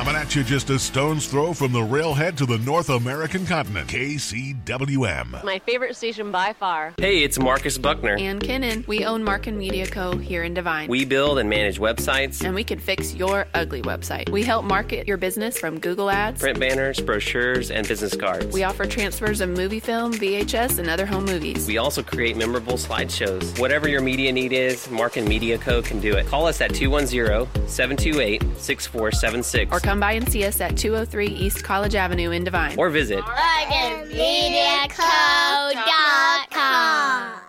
Coming at you just a stone's throw from the railhead to the North American continent. KCWM. My favorite station by far. Hey, it's Marcus Buckner. And Kinnan. We own Markin Media Co. here in Devine. We build and manage websites. And we can fix your ugly website. We help market your business from Google Ads, print banners, brochures, and business cards. We offer transfers of movie film, VHS, and other home movies. We also create memorable slideshows. Whatever your media need is, Markin Media Co. can do it. Call us at 210-728-6476. Or come by and see us at 203 East College Avenue in Devine. Or visit MarkinMediaCo.com.